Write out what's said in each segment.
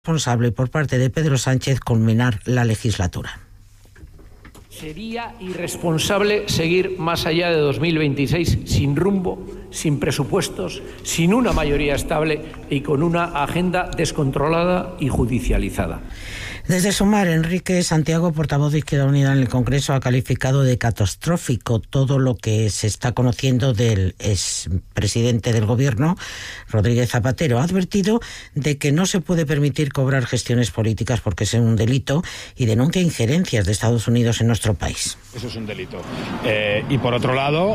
Responsable por parte de Pedro Sánchez culminar la legislatura. Sería irresponsable seguir más allá de 2026 sin rumbo, sin presupuestos, sin una mayoría estable y con una agenda descontrolada y judicializada. Desde Sumar, Enrique Santiago, portavoz de Izquierda Unida en el Congreso, ha calificado de catastrófico todo lo que se está conociendo del expresidente del Gobierno, Rodríguez Zapatero. Ha advertido de que no se puede permitir cobrar gestiones políticas porque es un delito y denuncia injerencias de Estados Unidos en nuestro país. Eso es un delito. Y por otro lado,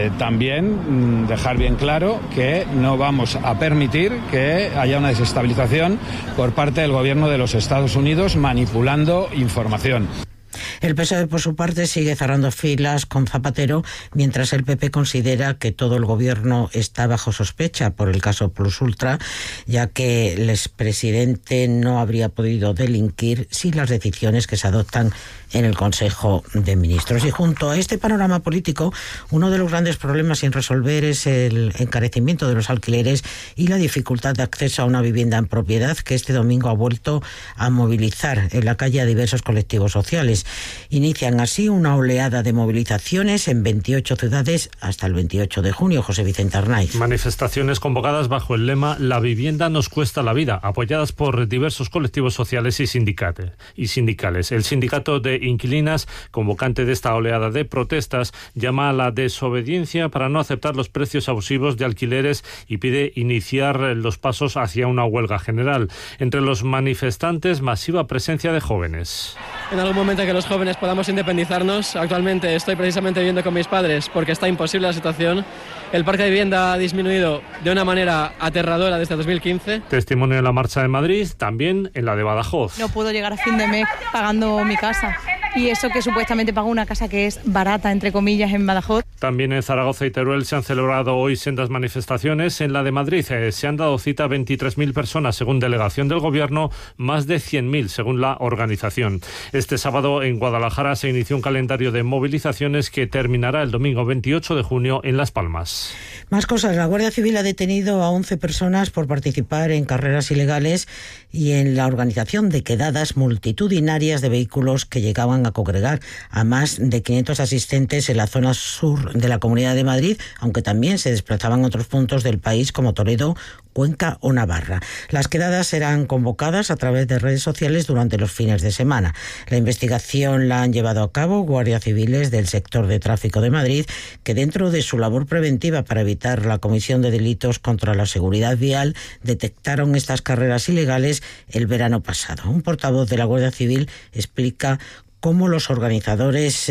también dejar bien claro que no vamos a permitir que haya una desestabilización por parte del Gobierno de los Estados Unidos manipulando información. El PSOE, por su parte, sigue cerrando filas con Zapatero, mientras el PP considera que todo el Gobierno está bajo sospecha por el caso Plus Ultra, ya que el expresidente no habría podido delinquir sin las decisiones que se adoptan en el Consejo de Ministros. Y junto a este panorama político, uno de los grandes problemas sin resolver es el encarecimiento de los alquileres y la dificultad de acceso a una vivienda en propiedad, que este domingo ha vuelto a movilizar en la calle a diversos colectivos sociales. Inician así una oleada de movilizaciones en 28 ciudades hasta el 28 de junio. José Vicente Arnaiz. Manifestaciones convocadas bajo el lema «La vivienda nos cuesta la vida», apoyadas por diversos colectivos sociales y sindicales. El sindicato de inquilinas, convocante de esta oleada de protestas, llama a la desobediencia para no aceptar los precios abusivos de alquileres y pide iniciar los pasos hacia una huelga general. Entre los manifestantes, masiva presencia de jóvenes. En algún momento que los jóvenes podamos independizarnos. Actualmente estoy precisamente viviendo con mis padres porque está imposible la situación. El parque de vivienda ha disminuido de una manera aterradora desde 2015. Testimonio en la marcha de Madrid, también en la de Badajoz. No puedo llegar a fin de mes pagando mi casa. Y eso que supuestamente pago una casa que es barata, entre comillas, en Badajoz. También en Zaragoza y Teruel se han celebrado hoy sendas manifestaciones. En la de Madrid se han dado cita a 23.000 personas, según delegación del Gobierno, más de 100.000, según la organización. Este sábado en Guadalajara se inició un calendario de movilizaciones que terminará el domingo 28 de junio en Las Palmas. Más cosas. La Guardia Civil ha detenido a 11 personas por participar en carreras ilegales y en la organización de quedadas multitudinarias de vehículos que llegaban a congregar a más de 500 asistentes en la zona sur de la Comunidad de Madrid, aunque también se desplazaban a otros puntos del país como Toledo, Cuenca o Navarra. Las quedadas serán convocadas a través de redes sociales durante los fines de semana. La investigación la han llevado a cabo guardias civiles del sector de tráfico de Madrid, que dentro de su labor preventiva para evitar la comisión de delitos contra la seguridad vial, detectaron estas carreras ilegales el verano pasado. Un portavoz de la Guardia Civil explica cómo los organizadores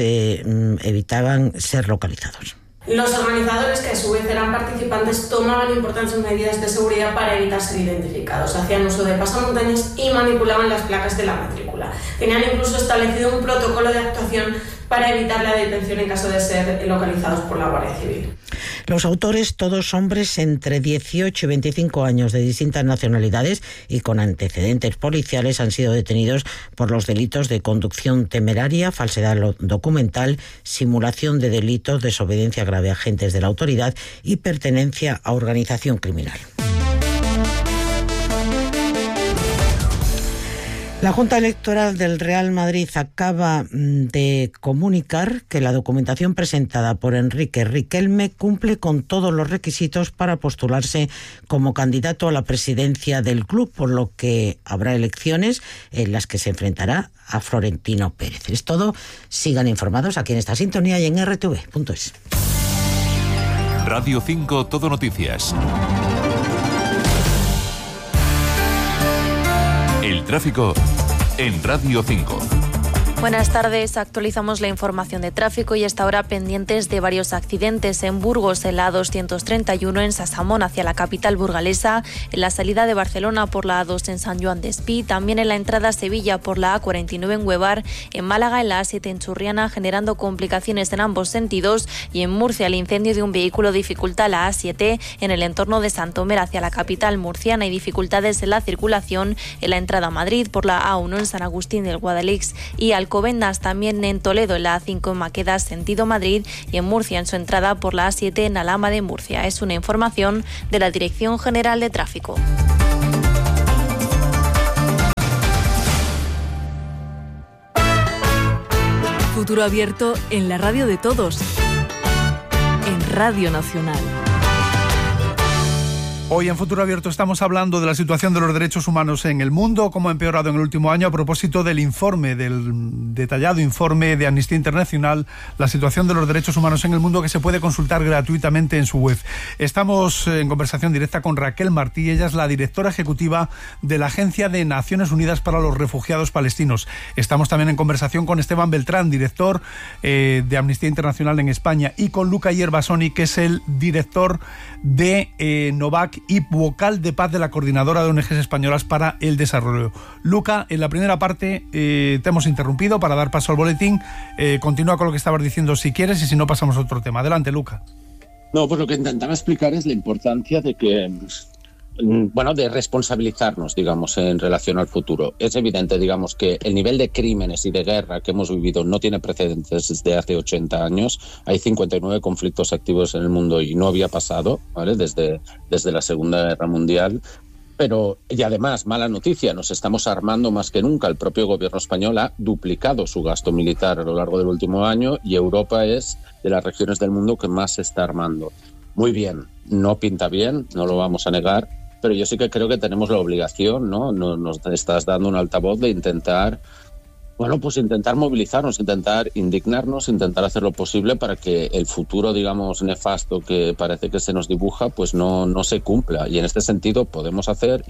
evitaban ser localizados. Los organizadores, que a su vez eran participantes, tomaban importantes medidas de seguridad para evitar ser identificados. Hacían uso de pasamontañas y manipulaban las placas de la matrícula. Tenían incluso establecido un protocolo de actuación para evitar la detención en caso de ser localizados por la Guardia Civil. Los autores, todos hombres entre 18 y 25 años de distintas nacionalidades y con antecedentes policiales, han sido detenidos por los delitos de conducción temeraria, falsedad documental, simulación de delitos, desobediencia grave a agentes de la autoridad y pertenencia a organización criminal. La Junta Electoral del Real Madrid acaba de comunicar que la documentación presentada por Enrique Riquelme cumple con todos los requisitos para postularse como candidato a la presidencia del club, por lo que habrá elecciones en las que se enfrentará a Florentino Pérez. Es todo. Sigan informados aquí en esta sintonía y en rtv.es. Radio 5 Todo Noticias. El tráfico en Radio 5. Buenas tardes, actualizamos la información de tráfico y hasta ahora pendientes de varios accidentes en Burgos, en la A231, en Sasamón hacia la capital burgalesa, en la salida de Barcelona por la A2 en San Joan Despí, también en la entrada a Sevilla por la A49 en Huevar, en Málaga en la A7 en Churriana, generando complicaciones en ambos sentidos, y en Murcia el incendio de un vehículo dificulta la A7 en el entorno de Santomer hacia la capital murciana y dificultades en la circulación en la entrada a Madrid por la A1 en San Agustín del Guadalix y Alcobendas, también en Toledo en la A5 en Maqueda sentido Madrid y en Murcia en su entrada por la A7 en Alhama de Murcia. Es una información de la Dirección General de Tráfico. Futuro Abierto en la radio de todos, en Radio Nacional. Hoy en Futuro Abierto estamos hablando de la situación de los derechos humanos en el mundo, cómo ha empeorado en el último año a propósito del detallado informe de Amnistía Internacional, la situación de los derechos humanos en el mundo, que se puede consultar gratuitamente en su web. Estamos en conversación directa con Raquel Martí, ella es la directora ejecutiva de la Agencia de Naciones Unidas para los Refugiados Palestinos. Estamos también en conversación con Esteban Beltrán, director de Amnistía Internacional en España, y con Luca Ierbasoni, que es el director de Novac y vocal de paz de la Coordinadora de ONGs Españolas para el Desarrollo. Luca, en la primera parte te hemos interrumpido para dar paso al boletín. Continúa con lo que estabas diciendo si quieres, y si no pasamos a otro tema. Adelante, Luca. No, pues lo que intentaba explicar es la importancia de que, de responsabilizarnos, digamos, en relación al futuro. Es evidente, digamos, que el nivel de crímenes y de guerra que hemos vivido no tiene precedentes desde hace 80 años. Hay 59 conflictos activos en el mundo y no había pasado, ¿vale? Desde la Segunda Guerra Mundial. Y además, mala noticia, nos estamos armando más que nunca. El propio gobierno español ha duplicado su gasto militar a lo largo del último año y Europa es de las regiones del mundo que más se está armando. Muy bien, no pinta bien, no lo vamos a negar, pero yo sí que creo que tenemos la obligación, ¿no? Nos estás dando un altavoz de intentar movilizarnos, intentar indignarnos, intentar hacer lo posible para que el futuro, digamos, nefasto que parece que se nos dibuja, pues no se cumpla. Y en este sentido podemos hacer,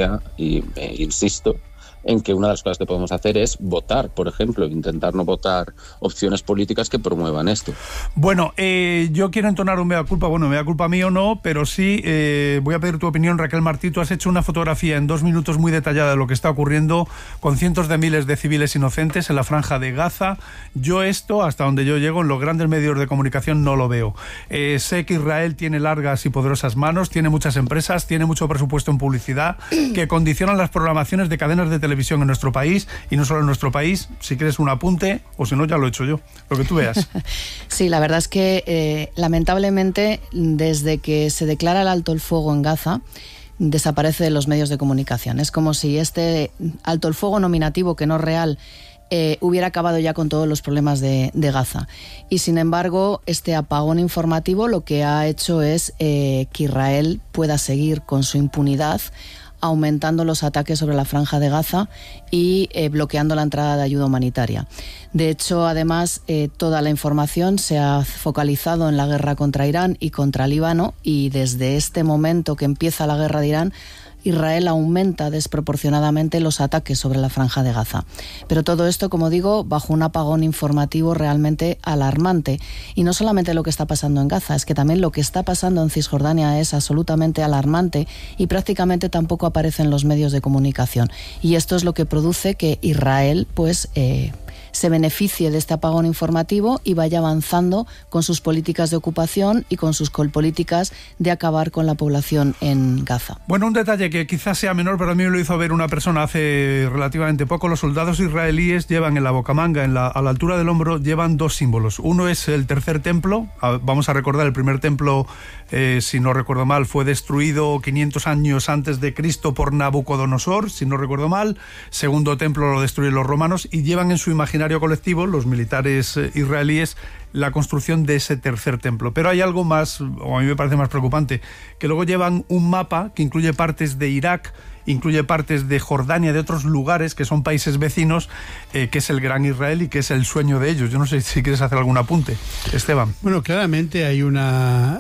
insisto, en que una de las cosas que podemos hacer es votar, por ejemplo, intentar no votar opciones políticas que promuevan esto. Bueno, yo quiero entonar un mea culpa, mea culpa mío no, pero sí voy a pedir tu opinión, Raquel Martí. Tú has hecho una fotografía en 2 minutos muy detallada de lo que está ocurriendo con cientos de miles de civiles inocentes en la franja de Gaza. Yo esto, hasta donde yo llego, en los grandes medios de comunicación no lo veo. Sé que Israel tiene largas y poderosas manos, tiene muchas empresas, tiene mucho presupuesto en publicidad, que condicionan las programaciones de cadenas de televisión en nuestro país, y no solo en nuestro país. Si quieres un apunte, o si no, ya lo he hecho yo, lo que tú veas. Sí, la verdad es que lamentablemente, desde que se declara el alto el fuego en Gaza, desaparece de los medios de comunicación. Es como si este alto el fuego nominativo, que no es real, hubiera acabado ya con todos los problemas de Gaza. Y sin embargo, este apagón informativo lo que ha hecho es que Israel pueda seguir con su impunidad, aumentando los ataques sobre la franja de Gaza y bloqueando la entrada de ayuda humanitaria. De hecho, además, toda la información se ha focalizado en la guerra contra Irán y contra Líbano, y desde este momento que empieza la guerra de Irán, Israel aumenta desproporcionadamente los ataques sobre la franja de Gaza. Pero todo esto, como digo, bajo un apagón informativo realmente alarmante. Y no solamente lo que está pasando en Gaza, es que también lo que está pasando en Cisjordania es absolutamente alarmante y prácticamente tampoco aparece en los medios de comunicación. Y esto es lo que produce que Israel, se beneficie de este apagón informativo y vaya avanzando con sus políticas de ocupación y con sus políticas de acabar con la población en Gaza. Bueno, un detalle que quizás sea menor, pero a mí me lo hizo ver una persona hace relativamente poco. Los soldados israelíes llevan en la bocamanga, a la altura del hombro, llevan 2 símbolos. Uno es el tercer templo. Vamos a recordar, el primer templo, si no recuerdo mal, fue destruido 500 años antes de Cristo por Nabucodonosor, si no recuerdo mal. Segundo templo lo destruyen los romanos, y llevan en su imaginario colectivo, los militares israelíes, la construcción de ese tercer templo. Pero hay algo más, o a mí me parece más preocupante, que luego llevan un mapa que incluye partes de Irak, incluye partes de Jordania, de otros lugares que son países vecinos, que es el Gran Israel y que es el sueño de ellos. Yo no sé si quieres hacer algún apunte, Esteban. Bueno, claramente hay la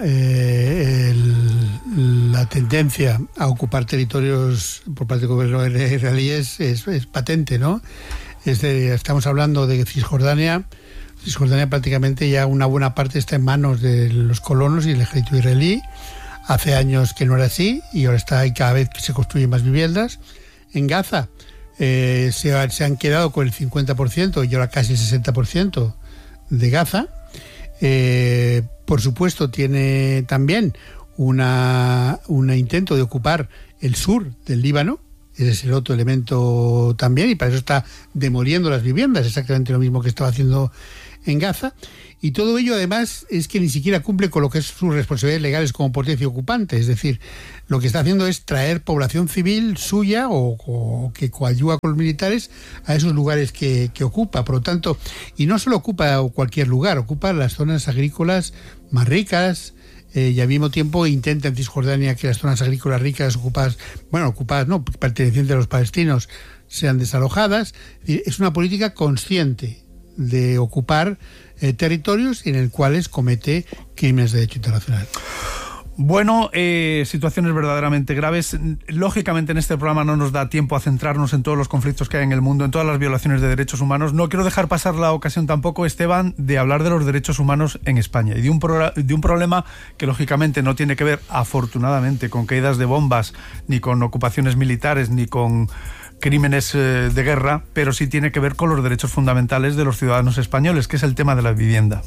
tendencia a ocupar territorios por parte del gobierno israelí es patente, ¿no? Estamos hablando de Cisjordania. Cisjordania prácticamente ya una buena parte está en manos de los colonos y el ejército israelí. Hace años que no era así, y ahora está ahí, cada vez que se construyen más viviendas. En Gaza se han quedado con el 50% y ahora casi el 60% de Gaza. Por supuesto, tiene también un intento de ocupar el sur del Líbano. Ese es el otro elemento también, y para eso está demoliendo las viviendas, exactamente lo mismo que estaba haciendo en Gaza. Y todo ello, además, es que ni siquiera cumple con lo que es sus responsabilidades legales como potencia ocupante. Es decir, lo que está haciendo es traer población civil suya o que coadyuva con los militares a esos lugares que ocupa. Por lo tanto, y no solo ocupa cualquier lugar, ocupa las zonas agrícolas más ricas, y al mismo tiempo intenta en Cisjordania que las zonas agrícolas ricas pertenecientes a los palestinos, sean desalojadas. Es una política consciente de ocupar territorios en el cuales comete crímenes de derecho internacional. Bueno, situaciones verdaderamente graves. Lógicamente en este programa no nos da tiempo a centrarnos en todos los conflictos que hay en el mundo, en todas las violaciones de derechos humanos. No quiero dejar pasar la ocasión tampoco, Esteban, de hablar de los derechos humanos en España y de un problema que lógicamente no tiene que ver, afortunadamente, con caídas de bombas, ni con ocupaciones militares, ni con crímenes de guerra, pero sí tiene que ver con los derechos fundamentales de los ciudadanos españoles, que es el tema de la vivienda.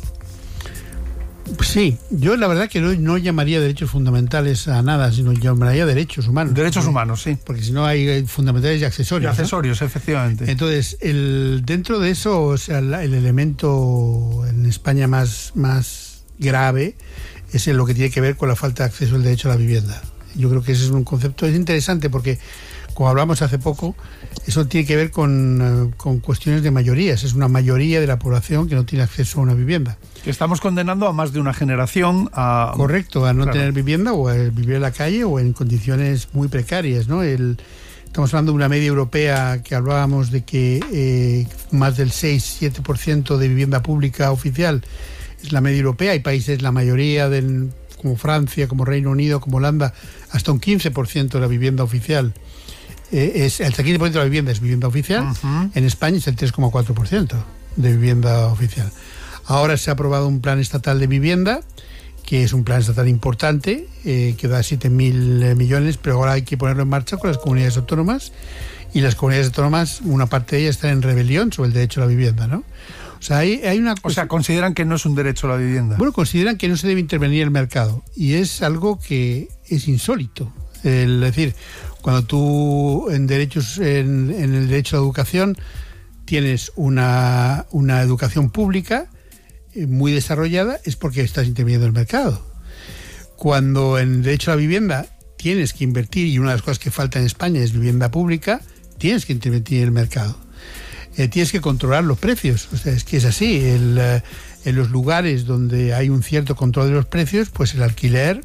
Sí, yo la verdad que no llamaría derechos fundamentales a nada, sino llamaría derechos humanos. Derechos humanos, sí. Porque si no hay fundamentales y accesorios. Y accesorios, ¿no? Efectivamente. Entonces, dentro de eso, o sea, el elemento en España más grave es lo que tiene que ver con la falta de acceso al derecho a la vivienda. Yo creo que ese es un concepto, es interesante porque, como hablamos hace poco, eso tiene que ver con cuestiones de mayorías. Es una mayoría de la población que no tiene acceso a una vivienda. Que estamos condenando a más de una generación a... Correcto, a no tener vivienda o a vivir en la calle o en condiciones muy precarias, ¿no? Estamos hablando de una media europea que hablábamos de que más del 6-7% de vivienda pública oficial es la media europea. Hay países, la mayoría como Francia, como Reino Unido, como Holanda, hasta un 15% de la vivienda oficial. Hasta 15% de la vivienda es vivienda oficial. Uh-huh. En España es el 3,4% de vivienda oficial. Ahora se ha aprobado un plan estatal de vivienda, que es un plan estatal importante, que da 7.000 millones, pero ahora hay que ponerlo en marcha con las comunidades autónomas, y las comunidades autónomas, una parte de ellas está en rebelión sobre el derecho a la vivienda, ¿no? O sea, hay una cosa... O sea, consideran que no es un derecho a la vivienda. Bueno, consideran que no se debe intervenir en el mercado, y es algo que es insólito. Es decir, cuando tú en el derecho a la educación tienes una educación pública muy desarrollada, es porque estás interviniendo en el mercado. Cuando en el derecho a la vivienda tienes que invertir, y una de las cosas que falta en España es vivienda pública, tienes que intervenir en el mercado. Tienes que controlar los precios. O sea, es que es así. En los lugares donde hay un cierto control de los precios, pues el alquiler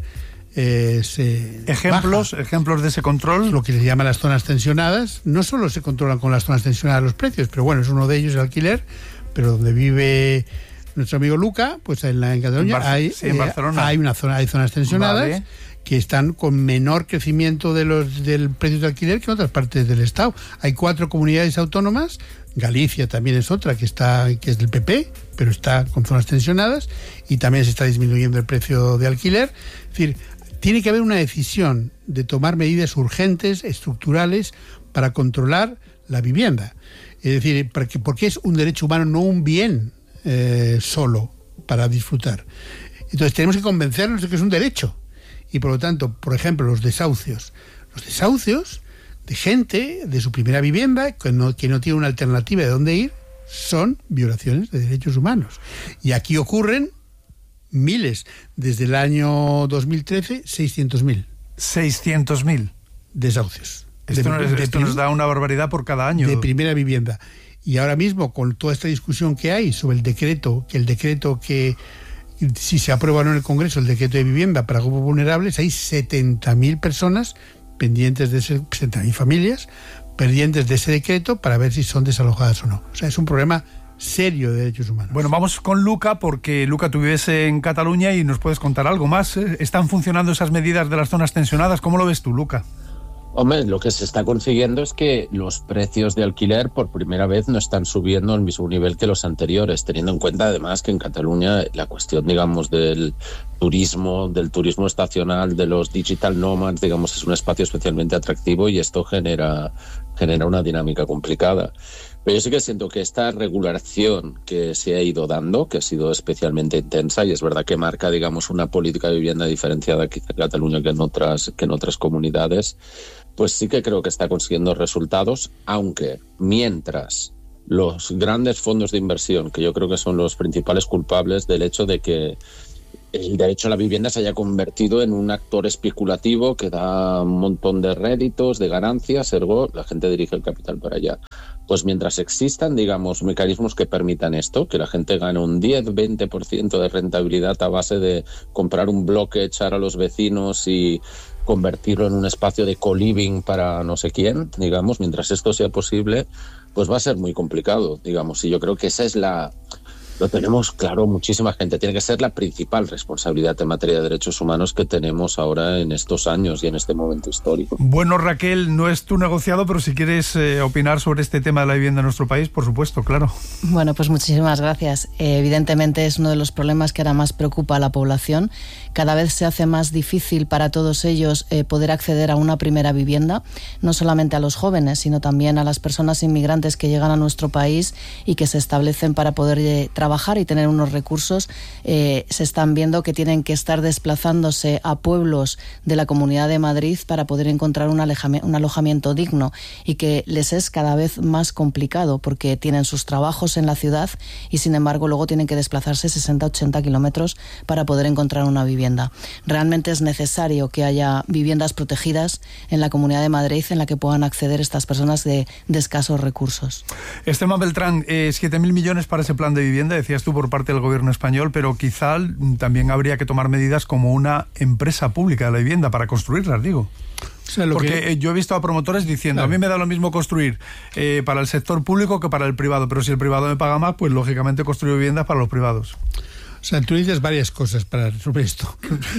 se ejemplos de ese control. Lo que se llama las zonas tensionadas. No solo se controlan con las zonas tensionadas los precios, pero bueno, es uno de ellos el alquiler. Pero donde vive nuestro amigo Luca, pues en Cataluña en Barcelona hay zonas tensionadas, vale, que están con menor crecimiento del precio de alquiler que en otras partes del Estado. Hay 4 comunidades autónomas, Galicia también es otra que es del PP, pero está con zonas tensionadas, y también se está disminuyendo el precio de alquiler. Es decir, tiene que haber una decisión de tomar medidas urgentes, estructurales, para controlar la vivienda. Es decir, porque es un derecho humano, no un bien solo para disfrutar. Entonces tenemos que convencernos de que es un derecho. Y por lo tanto, por ejemplo, los desahucios de gente de su primera vivienda que no tiene una alternativa de dónde ir, son violaciones de derechos humanos. Y aquí ocurren miles. Desde el año 2013, 600.000. 600.000 desahucios. Esto nos da una barbaridad por cada año. De primera vivienda. Y ahora mismo, con toda esta discusión que hay sobre el decreto que si se aprueba o no en el Congreso, el decreto de vivienda para grupos vulnerables, hay 70.000 personas pendientes de 70.000 familias pendientes de ese decreto para ver si son desalojadas o no. O sea, es un problema serio de derechos humanos. Bueno, vamos con Luca, porque Luca, tú vives en Cataluña y nos puedes contar algo más. ¿Están funcionando esas medidas de las zonas tensionadas? ¿Cómo lo ves tú, Luca? Hombre, lo que se está consiguiendo es que los precios de alquiler por primera vez no están subiendo al mismo nivel que los anteriores, teniendo en cuenta además que en Cataluña la cuestión, digamos, del turismo estacional, de los digital nomads, digamos, es un espacio especialmente atractivo, y esto genera una dinámica complicada. Pero yo sí que siento que esta regulación que se ha ido dando, que ha sido especialmente intensa, y es verdad que marca, digamos, una política de vivienda diferenciada quizá en Cataluña que en otras comunidades, pues sí que creo que está consiguiendo resultados, aunque mientras los grandes fondos de inversión, que yo creo que son los principales culpables del hecho de que el derecho a la vivienda se haya convertido en un actor especulativo que da un montón de réditos, de ganancias, ergo la gente dirige el capital para allá. Pues mientras existan, digamos, mecanismos que permitan esto, que la gente gane un 10-20% de rentabilidad a base de comprar un bloque, echar a los vecinos y convertirlo en un espacio de co-living para no sé quién, digamos, mientras esto sea posible, pues va a ser muy complicado, digamos, y yo creo que esa es lo tenemos claro muchísima gente, tiene que ser la principal responsabilidad en materia de derechos humanos que tenemos ahora en estos años y en este momento histórico. Bueno, Raquel, no es tu negociado, pero si quieres opinar sobre este tema de la vivienda en nuestro país, por supuesto, claro. Bueno, pues muchísimas gracias. Evidentemente es uno de los problemas que ahora más preocupa a la población. Cada vez se hace más difícil para todos ellos poder acceder a una primera vivienda, no solamente a los jóvenes, sino también a las personas inmigrantes que llegan a nuestro país y que se establecen para poder trabajar y tener unos recursos. Se están viendo que tienen que estar desplazándose a pueblos de la Comunidad de Madrid para poder encontrar un alojamiento digno, y que les es cada vez más complicado porque tienen sus trabajos en la ciudad y sin embargo luego tienen que desplazarse 60-80 kilómetros para poder encontrar una vivienda. Realmente es necesario que haya viviendas protegidas en la Comunidad de Madrid en la que puedan acceder estas personas de escasos recursos. Esteban Beltrán, 7.000 millones para ese plan de vivienda, decías tú, por parte del gobierno español, pero quizá también habría que tomar medidas como una empresa pública de la vivienda para construirlas, digo. O sea, porque yo he visto a promotores diciendo, claro, a mí me da lo mismo construir para el sector público que para el privado, pero si el privado me paga más, pues lógicamente construyo viviendas para los privados. O sea, tú dices varias cosas para resolver esto.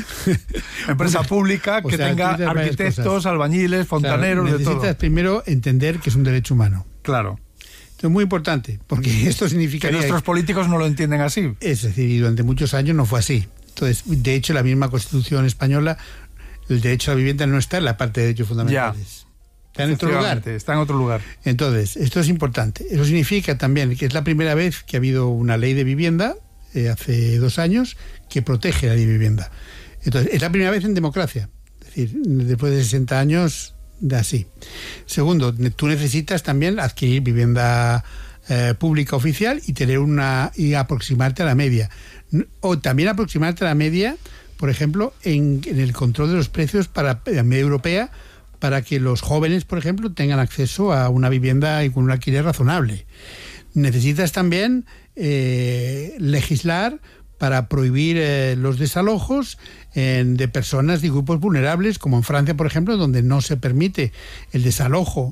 Empresa pública que tenga arquitectos, albañiles, fontaneros, claro, de todo. Necesitas primero entender que es un derecho humano. Claro. Esto es muy importante, porque esto significa que nuestros políticos no lo entienden así. Es decir, y durante muchos años no fue así. Entonces, de hecho, la misma Constitución española, el derecho a la vivienda no está en la parte de derechos fundamentales. Ya. Está en otro lugar. Está en otro lugar. Entonces, esto es importante. Eso significa también que es la primera vez que ha habido una ley de vivienda, hace 2 años, que protege la ley de vivienda. Entonces, es la primera vez en democracia. Es decir, después de 60 años de así. Segundo, tú necesitas también adquirir vivienda pública oficial y tener y aproximarte a la media. O también aproximarte a la media, por ejemplo, en el control de los precios para la media europea, para que los jóvenes, por ejemplo, tengan acceso a una vivienda y con un alquiler razonable. Necesitas también legislar para prohibir los desalojos de personas y grupos vulnerables, como en Francia, por ejemplo, donde no se permite el desalojo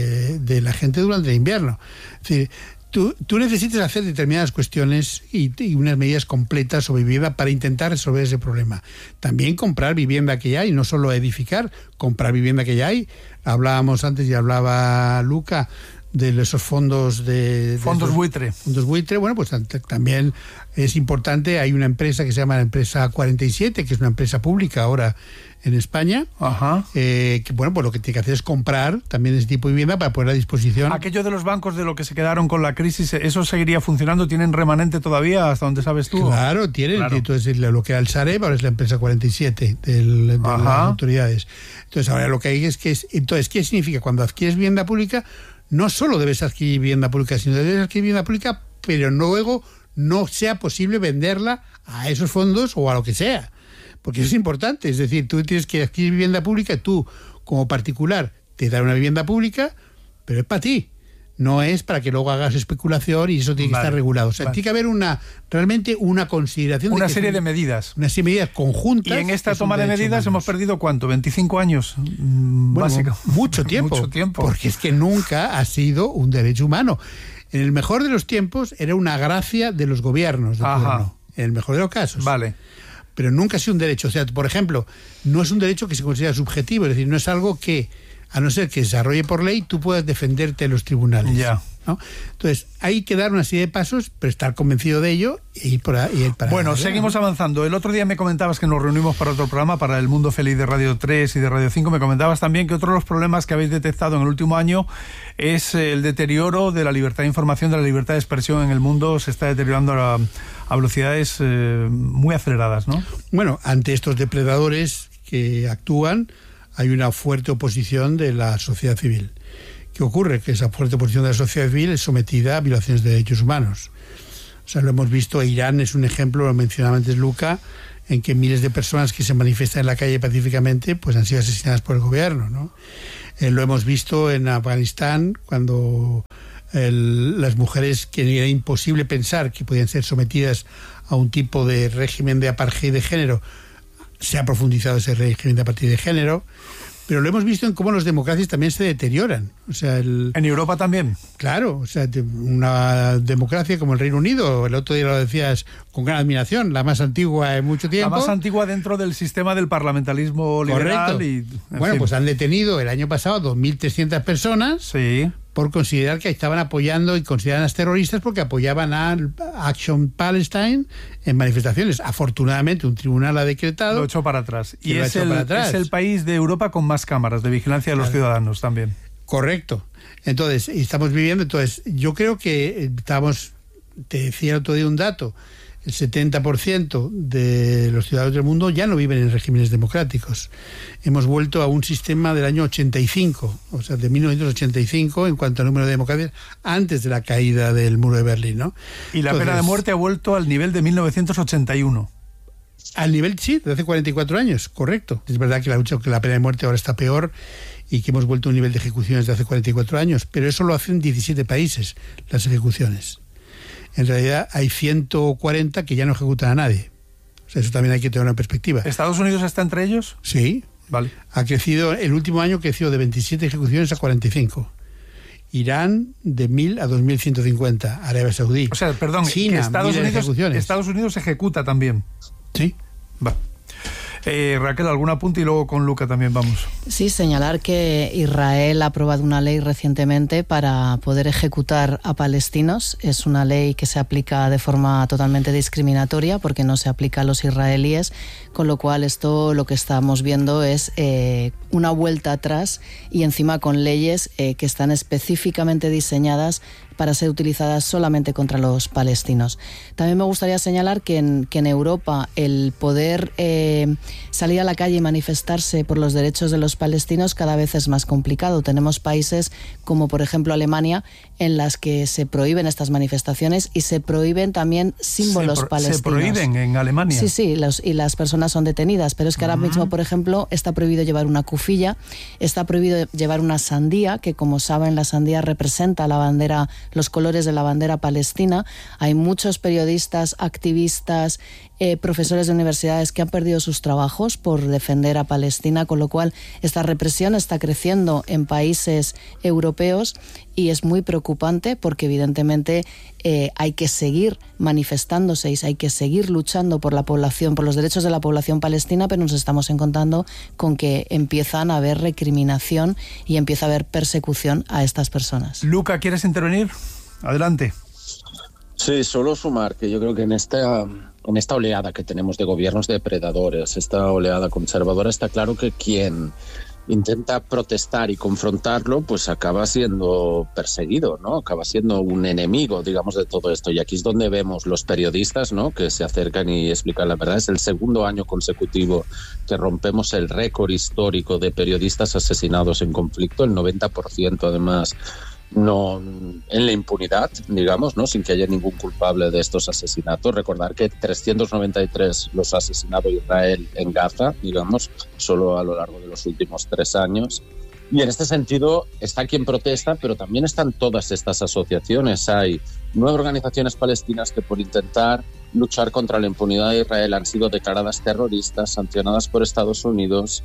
de la gente durante el invierno. Es decir, tú necesitas hacer determinadas cuestiones y unas medidas completas sobre vivienda para intentar resolver ese problema. También comprar vivienda que ya hay, no solo edificar, comprar vivienda que ya hay. Hablábamos antes y hablaba Luca de esos fondos fondos buitre. Fondos buitre, bueno, pues también es importante. Hay una empresa que se llama la empresa 47, que es una empresa pública ahora en España. Ajá. Que bueno, pues lo que tiene que hacer es comprar también ese tipo de vivienda para poner a disposición. Aquello de los bancos, de lo que se quedaron con la crisis, ¿eso seguiría funcionando? ¿Tienen remanente todavía, hasta donde sabes tú? Claro, tienen. Claro. Entonces, lo que era el Sareb ahora es la empresa 47 de las autoridades. Entonces, ahora lo que hay es que entonces, ¿qué significa? Cuando adquieres vivienda pública, no solo debes adquirir vivienda pública, sino debes adquirir vivienda pública, pero luego no sea posible venderla a esos fondos o a lo que sea. Porque eso es importante. Es decir, tú tienes que adquirir vivienda pública, tú, como particular, te dan una vivienda pública, pero es para ti. No es para que luego hagas especulación, y eso tiene que estar regulado. O sea, tiene que haber realmente una consideración. Una serie de medidas. Una serie de medidas conjuntas. Y en esta toma de medidas hemos perdido, ¿cuánto? 25 años. Bueno, mucho tiempo. Mucho tiempo. Porque es que nunca ha sido un derecho humano. En el mejor de los tiempos era una gracia de los gobiernos de turno. En el mejor de los casos. Vale. Pero nunca ha sido un derecho. O sea, por ejemplo, no es un derecho que se considera subjetivo. Es decir, no es algo que, a no ser que se desarrolle por ley, tú puedas defenderte en los tribunales. Ya. ¿No? Entonces, hay que dar una serie de pasos, pero estar convencido de ello y ir para Bueno, seguimos avanzando. El otro día me comentabas que nos reunimos para otro programa, para El Mundo Feliz de Radio 3 y de Radio 5. Me comentabas también que otro de los problemas que habéis detectado en el último año es el deterioro de la libertad de información, de la libertad de expresión en el mundo. Se está deteriorando a velocidades muy aceleradas, ¿no? Bueno, ante estos depredadores que actúan, hay una fuerte oposición de la sociedad civil, ¿Qué ocurre? Que esa fuerte posición de la sociedad civil es sometida a violaciones de derechos humanos. O sea, lo hemos visto, Irán es un ejemplo, lo mencionaba antes Luca, en que miles de personas que se manifiestan en la calle pacíficamente pues han sido asesinadas por el gobierno, ¿no? Lo hemos visto en Afganistán, cuando las mujeres, que era imposible pensar que podían ser sometidas a un tipo de régimen de apartheid de género, se ha profundizado ese régimen de apartheid de género. Pero lo hemos visto en cómo las democracias también se deterioran. O sea, ¿en Europa también? Claro, o sea, una democracia como el Reino Unido, el otro día lo decías con gran admiración, la más antigua en mucho tiempo. La más antigua dentro del sistema del parlamentarismo liberal. Correcto. Bueno, pues han detenido el año pasado 2.300 personas. Sí. Por considerar que estaban apoyando y consideran a las terroristas porque apoyaban a Action Palestine en manifestaciones. Afortunadamente, un tribunal ha decretado... Lo echó para atrás. Y es el país de Europa con más cámaras de vigilancia de los ciudadanos también. Correcto. Entonces, estamos viviendo... Entonces, yo creo que te decía el otro día un dato, el 70% de los ciudadanos del mundo ya no viven en regímenes democráticos. Hemos vuelto a un sistema del año 85, o sea, de 1985, en cuanto al número de democracias, antes de la caída del muro de Berlín, ¿no? Y la pena de muerte ha vuelto al nivel de 1981. Al nivel, sí, de hace 44 años, correcto. Es verdad que la pena de muerte ahora está peor y que hemos vuelto a un nivel de ejecuciones de hace 44 años, pero eso lo hacen 17 países, las ejecuciones. En realidad hay 140 que ya no ejecutan a nadie. O sea, eso también hay que tener una perspectiva. ¿Estados Unidos está entre ellos? Sí. Vale. Ha crecido, el último año creció de 27 ejecuciones a 45. Irán de 1.000 a 2.150. Arabia Saudí. O sea, perdón, China, Estados Unidos ejecuta también. Sí. Va. Raquel, ¿algún apunte? Y luego con Luca también vamos. Sí, señalar que Israel ha aprobado una ley recientemente para poder ejecutar a palestinos. Es una ley que se aplica de forma totalmente discriminatoria porque no se aplica a los israelíes, con lo cual esto lo que estamos viendo es una vuelta atrás y encima con leyes que están específicamente diseñadas para ser utilizadas solamente contra los palestinos. También me gustaría señalar que en Europa el poder salir a la calle y manifestarse por los derechos de los palestinos cada vez es más complicado. Tenemos países como por ejemplo Alemania en las que se prohíben estas manifestaciones y se prohíben también símbolos palestinos. ¿Se prohíben en Alemania? Sí, y las personas son detenidas, pero es que ahora mismo, por ejemplo, está prohibido llevar una kufilla, está prohibido llevar una sandía, que como saben la sandía representa la bandera, los colores de la bandera palestina. Hay muchos periodistas, activistas, profesores de universidades que han perdido sus trabajos por defender a Palestina, con lo cual esta represión está creciendo en países europeos y es muy preocupante porque evidentemente hay que seguir manifestándose y hay que seguir luchando por la población, por los derechos de la población palestina, pero nos estamos encontrando con que empiezan a haber recriminación y empieza a haber persecución a estas personas. Luca, ¿quieres intervenir? Adelante. Sí, solo sumar que yo creo que en esta oleada que tenemos de gobiernos depredadores, esta oleada conservadora, está claro que quien intenta protestar y confrontarlo, pues acaba siendo perseguido, ¿no? Acaba siendo un enemigo, digamos, de todo esto. Y aquí es donde vemos los periodistas, ¿no?, que se acercan y explican la verdad. Es el segundo año consecutivo que rompemos el récord histórico de periodistas asesinados en conflicto, el 90% además no en la impunidad, digamos, ¿no?, sin que haya ningún culpable de estos asesinatos. Recordar que 393 los ha asesinado Israel en Gaza, digamos, solo a lo largo de los últimos 3 años. Y en este sentido está quien protesta, pero también están todas estas asociaciones. Hay 9 organizaciones palestinas que por intentar luchar contra la impunidad de Israel han sido declaradas terroristas, sancionadas por Estados Unidos,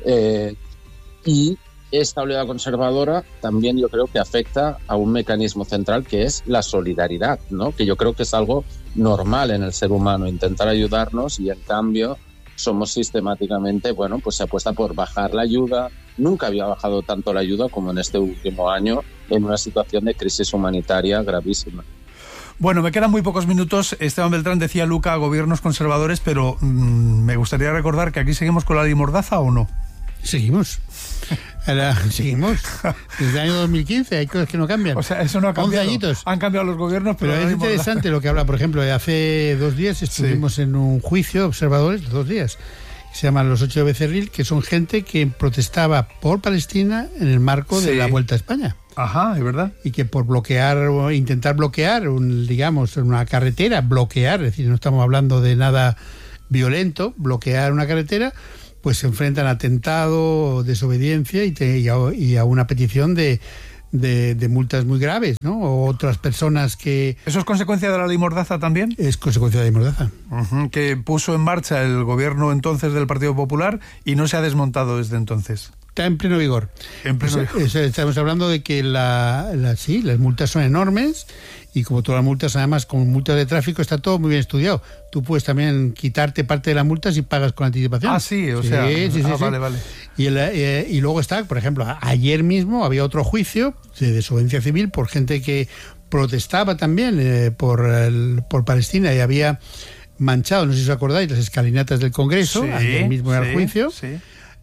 y esta oleada conservadora también yo creo que afecta a un mecanismo central que es la solidaridad, ¿no?, que yo creo que es algo normal en el ser humano, intentar ayudarnos, y en cambio somos sistemáticamente, bueno, pues se apuesta por bajar la ayuda. Nunca había bajado tanto la ayuda como en este último año en una situación de crisis humanitaria gravísima. Bueno, me quedan muy pocos minutos. Esteban Beltrán, decía Luca, gobiernos conservadores, pero me gustaría recordar que aquí seguimos con la ley Mordaza, ¿o no? Seguimos. Seguimos. Desde el año 2015 hay cosas que no cambian. O sea, eso no ha cambiado. 11 añitos. Han cambiado los gobiernos, pero es interesante lo que habla. Por ejemplo, hace 2 días estuvimos en un juicio de observadores, 2 días, se llaman los 8 de Becerril, que son gente que protestaba por Palestina en el marco de la Vuelta a España. Ajá, es verdad. Y que por intentar bloquear, una carretera, es decir, no estamos hablando de nada violento, bloquear una carretera, pues se enfrentan a atentado, desobediencia y a una petición de multas muy graves, ¿no? O otras personas que... ¿Eso es consecuencia de la ley Mordaza también? Es consecuencia de la ley Mordaza. Que puso en marcha el gobierno entonces del Partido Popular y no se ha desmontado desde entonces. Está en pleno vigor. Estamos hablando de que las multas son enormes y como todas las multas, además, como multas de tráfico, está todo muy bien estudiado. Tú puedes también quitarte parte de las multas y pagas con anticipación. Ah, sí, o sea... Sí. Vale. Y luego está, por ejemplo, ayer mismo había otro juicio de desobediencia civil por gente que protestaba también por Palestina y había manchado, no sé si os acordáis, las escalinatas del Congreso, ayer mismo era el juicio. Sí.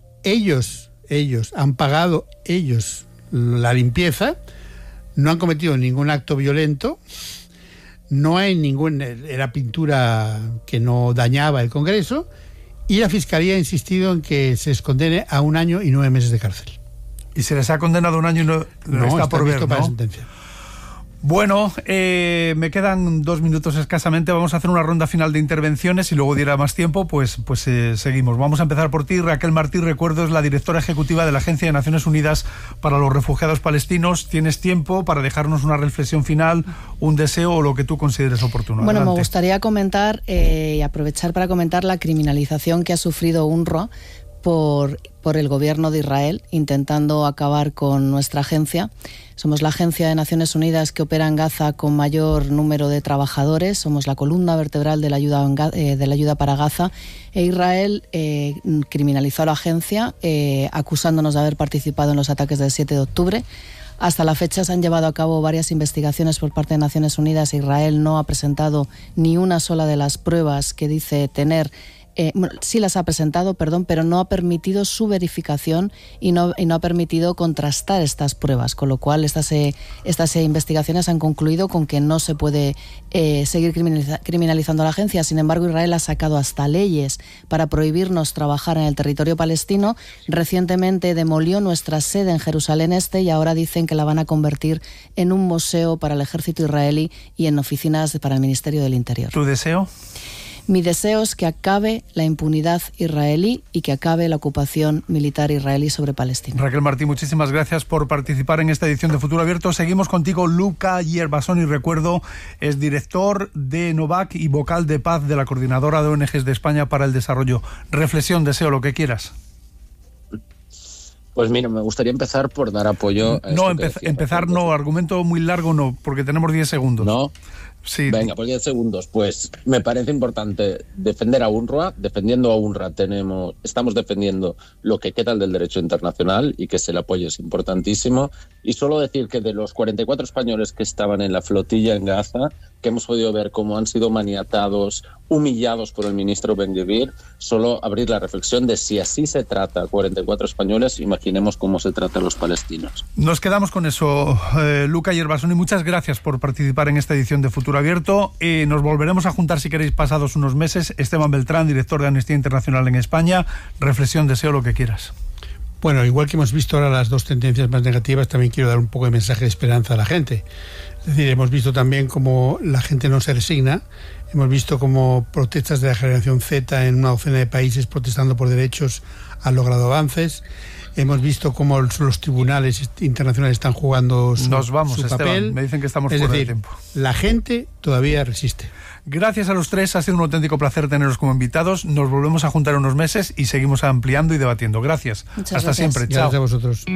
Ellos han pagado la limpieza, no han cometido ningún acto violento, no hay era pintura que no dañaba el Congreso, y la Fiscalía ha insistido en que se les condene a 1 año y 9 meses de cárcel. ¿Y se les ha condenado 1 año y no está por ver, para ¿no? sentencia. Bueno, me quedan 2 minutos escasamente. Vamos a hacer una ronda final de intervenciones y luego diera más tiempo, pues seguimos. Vamos a empezar por ti. Raquel Martí, recuerdo, es la directora ejecutiva de la Agencia de Naciones Unidas para los Refugiados Palestinos. Tienes tiempo para dejarnos una reflexión final, un deseo o lo que tú consideres oportuno. Bueno, Adelante. me gustaría comentar y aprovechar para comentar la criminalización que ha sufrido UNRWA por el gobierno de Israel, intentando acabar con nuestra agencia. Somos la agencia de Naciones Unidas que opera en Gaza con mayor número de trabajadores, somos la columna vertebral de la ayuda para Gaza, e Israel criminalizó a la agencia acusándonos de haber participado en los ataques del 7 de octubre. Hasta la fecha se han llevado a cabo varias investigaciones por parte de Naciones Unidas. Israel no ha presentado ni una sola de las pruebas que dice tener. Sí las ha presentado, pero no ha permitido su verificación y no ha permitido contrastar estas pruebas, con lo cual estas investigaciones han concluido con que no se puede seguir criminalizando a la agencia. Sin embargo, Israel ha sacado hasta leyes para prohibirnos trabajar en el territorio palestino. Recientemente demolió nuestra sede en Jerusalén Este y ahora dicen que la van a convertir en un museo para el ejército israelí y en oficinas para el Ministerio del Interior. ¿Tu deseo? Mi deseo es que acabe la impunidad israelí y que acabe la ocupación militar israelí sobre Palestina. Raquel Martí, muchísimas gracias por participar en esta edición de Futuro Abierto. Seguimos contigo, Luca Yerbasoni, recuerdo, es director de Novac y vocal de paz de la Coordinadora de ONGs de España para el Desarrollo. Reflexión, deseo, lo que quieras. Pues mira, me gustaría empezar por dar apoyo a No, empezar no, argumento muy largo no, porque tenemos 10 segundos. ¿No? Sí. Venga, pues 10 segundos. Pues me parece importante defender a UNRWA. Defendiendo a UNRWA estamos defendiendo lo que queda del derecho internacional y que se le apoye es importantísimo. Y solo decir que de los 44 españoles que estaban en la flotilla en Gaza, que hemos podido ver cómo han sido maniatados, humillados por el ministro Ben-Gvir, solo abrir la reflexión de si así se trata a 44 españoles, imaginemos cómo se trata a los palestinos. Nos quedamos con eso, Luca Yerbasoni. Muchas gracias por participar en esta edición de Futuro Abierto. Nos volveremos a juntar, si queréis, pasados unos meses. Esteban Beltrán, director de Amnistía Internacional en España. Reflexión, deseo, lo que quieras. Bueno, igual que hemos visto ahora las dos tendencias más negativas, también quiero dar un poco de mensaje de esperanza a la gente. Es decir, hemos visto también cómo la gente no se resigna, hemos visto cómo protestas de la generación Z en una docena de países protestando por derechos han logrado avances, hemos visto cómo los tribunales internacionales están jugando su Esteban, papel. Me dicen que estamos fuera de tiempo. La gente todavía resiste. Gracias a los tres, ha sido un auténtico placer teneros como invitados. Nos volvemos a juntar unos meses y seguimos ampliando y debatiendo. Gracias. Muchas Hasta gracias. siempre. Gracias Chao. a vosotros.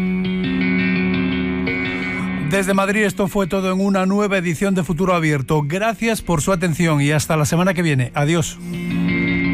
Desde Madrid esto fue todo en una nueva edición de Futuro Abierto. Gracias por su atención y hasta la semana que viene. Adiós.